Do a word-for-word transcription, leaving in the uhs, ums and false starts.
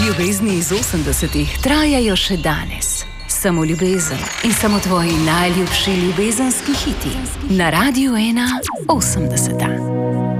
Ljubezni iz osemdesetih trajajo še danes. Samo ljubezen in samo tvoji najljubši ljubezenski hiti. Na Radiu ena osemdeseta.